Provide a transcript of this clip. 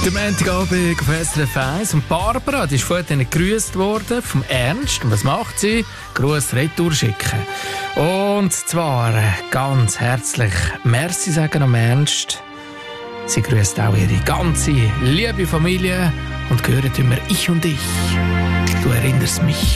Der Montagabend auf SRF 1 und Barbara, die ist vorhin gegrüßt worden vom Ernst. Und was macht sie? Gruß retour schicken. Und zwar ganz herzlich Merci sagen am Ernst. Sie grüßt auch ihre ganze liebe Familie und gehört immer ich und ich. Du erinnerst mich